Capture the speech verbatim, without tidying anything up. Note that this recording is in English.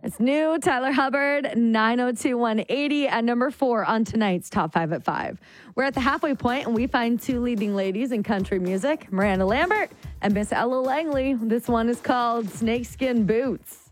It's new. Tyler Hubbard, nine oh two one eighty at number four on tonight's Top five at five. We're at the halfway point, and we find two leading ladies in country music, Miranda Lambert and Miss Ella Langley. This one is called Snakeskin Boots.